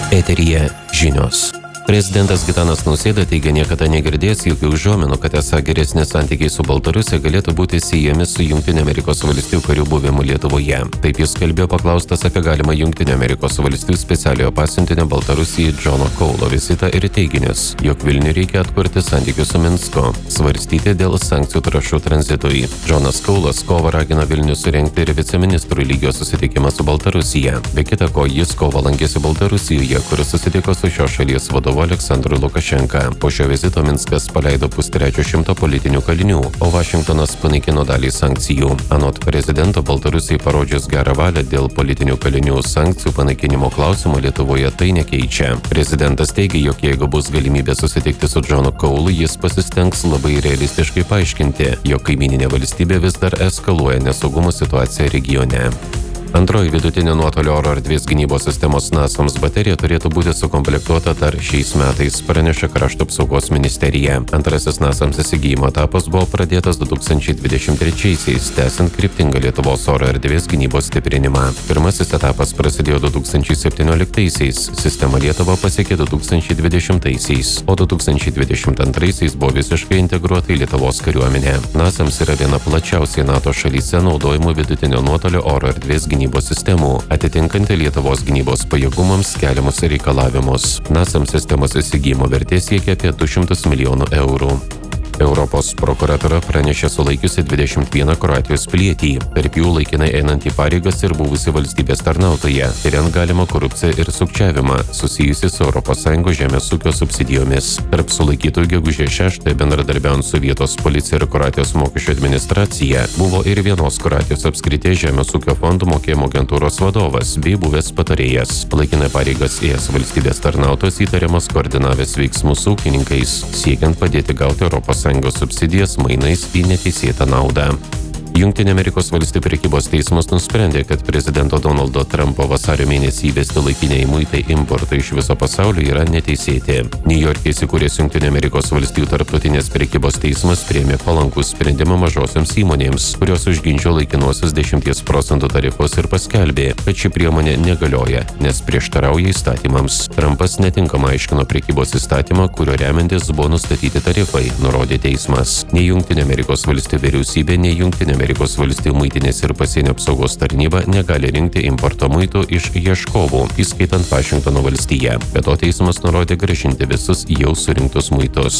Eteryje žinios. Prezidentas Gitanas Nausėda teigia niekada negirdėjęs jokių užuominų, kad esą geresni santykiai su Baltarusija galėtų būti siejami su Jungtinių Amerikos valstijų karių buvimu Lietuvoje. Taip jis kalbėjo paklaustas apie galimą Jungtinių Amerikos valstijų specialiojo pasiuntinio Baltarusijai Džono Kaulo vizitą ir teiginius, jog Vilniui reikia atkurti santykius su Minsku, svarstyti dėl sankcijų trąšų tranzitui. Džonas Kaulas kovą ragina Vilnių surengti ir viceministrų lygio susitikimą su Baltarusija. Be kita ko, jis kovą lankėsi Baltarusijoje, kuris susitiko su šios šalies vadovu Aleksandru Lukašenka. Po šio vizito Minskas paleido 1,3 politinių kalinių, o Vašingtonas panaikino dalį sankcijų. Anot prezidento, Baltarusijai parodžius gerą valią dėl politinių kalinių sankcijų panaikinimo klausimo Lietuvoje tai nekeičia. Prezidentas teigia, jog jeigu bus galimybė susitikti su Džonu Kaulu, jis pasistengs labai realistiškai paaiškinti, jog kaimyninė valstybė vis dar eskaluoja nesaugumo situaciją regione. Antroji vidutinio nuotolio oro erdvės gynybos sistemos NASAMS baterija turėtų būti sukomplektuota dar šiais metais, praneša Krašto apsaugos ministerija. Antrasis NASAMS įsigijimo etapas buvo pradėtas 2023-aisiais, tęsiant kryptingą Lietuvos oro erdvės gynybos stiprinimą. Pirmasis etapas prasidėjo 2017-aisiais, sistema Lietuvą pasiekė 2020-aisiais, o 2022-aisiais buvo visiškai integruota į Lietuvos kariuomenę. NASAMS yra viena plačiausiai NATO šalyse naudojimų vidutinio nuotolio oro erdvės gynybos sistemų, atitinkanti Lietuvos gynybos pajėgumams keliamus reikalavimus. NASAMS sistemos įsigijimo vertė siekia apie 200 milijonų eurų. Europos prokuratura pranešė sulaikiusi 21 Kroatijos pilietį, tarp jų laikinai einantį pareigas ir buvusi valstybės tarnautoja, tyriant galimą korupciją ir sukčiavimą susijusi su ES žemės ūkio subsidijomis. Tarp sulaikytų gegužės 6 bendradarbiaujant su vietos policija ir Kroatijos mokesčių administracija buvo ir vienos Kroatijos apskrities žemės ūkio fondų mokėjimo agentūros vadovas bei buvęs patarėjas. Laikinai pareigas ėjęs valstybės tarnautojas įtariamas koordinavęs veiksmus su ūkininkais, siekiant padėti gauti ES subsidijas mainais į neteisėtą naudą. Jungtinių Amerikos valstijų prekybos teismas nusprendė, kad prezidento Donaldo Trumpo vasario mėnesį įvesti laikiniai muitai importui iš viso pasaulio yra neteisėti. Niujorke įsikūręs Jungtinių Amerikos valstijų tarptautinės prekybos teismas priėmė palankų sprendimą mažosioms įmonėms, kurios užginčio laikinuosius 10% tarifus ir paskelbė, kad ši priemonė negalioja, nes prieštarauja įstatymams. Trumpas netinkamai aiškino prekybos įstatymą, kurio remiantis buvo nustatyti tarifai, nurodė teismas. Nei Jungtinių Amerikos valstijų vyriausybė, nei Jungtinių Amerikos valstijų muitinės ir pasienio apsaugos tarnyba negali rinkti importo muitų iš ieškovų, įskaitant Vašingtono valstiją. Be to teismas nurodė grąžinti visus jau surinktus muitus.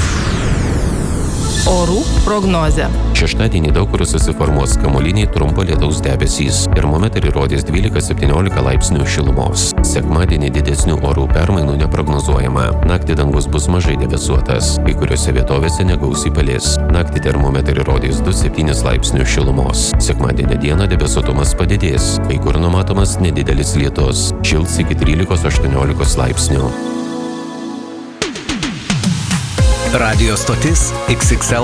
Orų prognozė. Šeštadienį daug kur susiformuos kamuoliniai trumpo lietaus debesys. Termometrai rodys 12-17 laipsnių šilumos. Sekmadienį didesnių orų permainų neprognozuojama. Naktį dangus bus mažai debesuotas. Kai kuriuose vietovėse negausiai palis. Naktį termometrai rodys 2-7 laipsnių šilumos. Sekmadienio dieną debesuotumas padidės. Kai kur numatomas nedidelis lietus. Šils iki 13-18 laipsnių. Radio stotis XXL